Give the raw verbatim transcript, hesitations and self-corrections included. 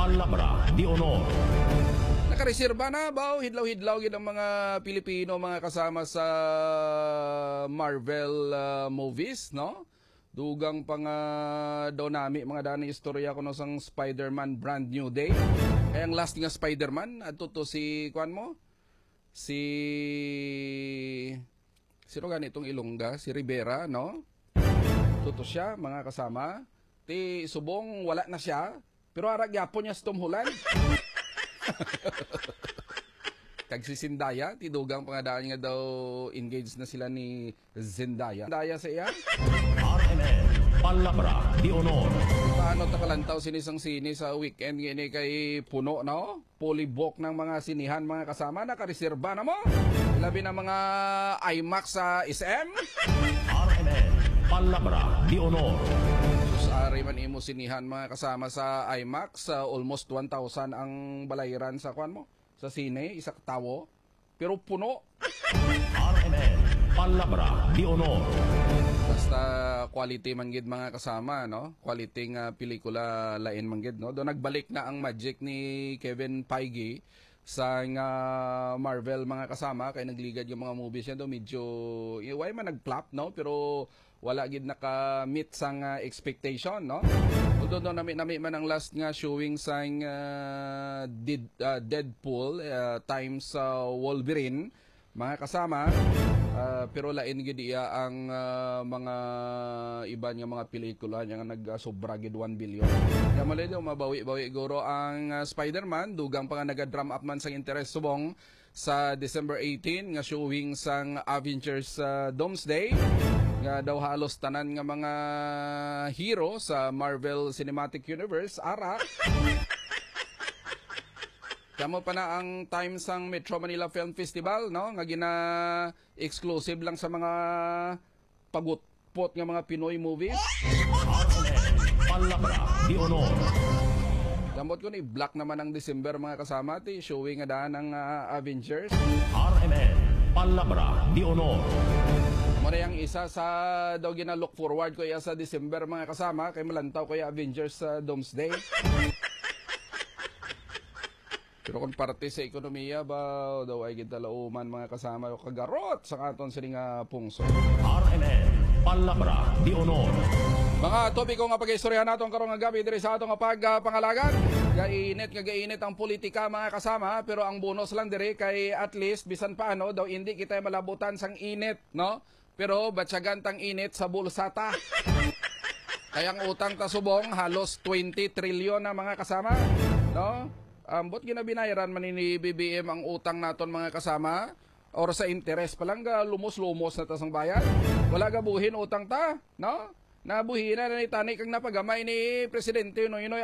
Palabra de Honor. Nakareserba na ba? Hidlaw-hidlaw gid ang mga Pilipino, mga kasama sa Marvel uh, movies, no? Dugang pang uh, daw nami mga dani istorya kuno sang Spider-Man Brand New Day. Kaya ang last nga Spider-Man adto to si kuan mo? Si sino ganitong Ilongga, si Rivera, no? Tuto siya mga kasama. Ti subong wala na siya, pero arag yapon niya sa Tom Holland. Kag si Zendaya, tidugang pangadaan nga daw engaged na sila ni Zendaya. Zendaya sa iya. R M N, Palabra de Honor. Paano takalantaw sinisang sini sa weekend ngini kay puno, no? Polybok ng mga sinihan, mga kasama. Nakareserba na mo. Labi na mga IMAX sa S M. R M N, Palabra de Honor. Ari man imo sinihan, mga kasama sa IMAX, uh, almost one thousand ang balayran sa kwan mo, sa sine, isa tawo, pero puno. R M N, Palabra de Honor. Basta quality man gid, mga kasama, no? Quality nga pelikula lain man gid, no? Do nagbalik na ang magic ni Kevin Feige sa nga Marvel, mga kasama, kay nagligad yung mga movies niya do medyo why man nagflop, no? Pero wala gid naka-meet sang uh, expectation, no? Although no, nami nami man ang last nga showing sang uh, Dead, uh, Deadpool uh, times uh, Wolverine, mga kasama, uh, pero lain gid iya ang uh, mga iba nga mga pelikula nga nag-sobra gid one billion. Kaya malay daw mabawi-bawi guro ang uh, Spider-Man, dugang pa nga naga-drum up man sang interest subong sa December eighteen nga showing sang Avengers uh, Doomsday. Nga daw halos tanan nga mga hero sa Marvel Cinematic Universe ara. Kamo pa na ang time sang Metro Manila Film Festival, no? Nga gina exclusive lang sa mga pagutpot nga mga Pinoy movies. R M N, Palabra de Honor. Gamot ko ni black naman ang December, mga kasama, ti showing nga daan ng uh, Avengers. R M N, Palabra de Honor. Muna yung isa sa daw gina look forward ko iya sa December, mga kasama, kay malantaw ko yung Avengers sa uh, Doomsday. Pero kung parte sa ekonomiya ba daw ay gitalauman, mga kasama, yung kagarot sa katon sining uh, pungso. R M N, Palabra de Honor. Mga topiko nga pag-istorya naton karong nga gabi diri sa atong nga pagpangalagan. Gainit nga gainit ang politika, mga kasama, pero ang bonus lang diri kay at least bisan paano daw hindi kita malabutan sang init, no? Pero batsagan tang init sa bulsata. Kayang utang ta subong halos twenty trillion na, mga kasama, no? Ambot ginabinayaran man ni B B M ang utang naton, mga kasama, or sa interest pa lang ga lumos-lumos na ta sang bayan. Wala ga buhin utang ta, no? Nabuhin na ni tanik ang napagamay ni Presidente Noynoy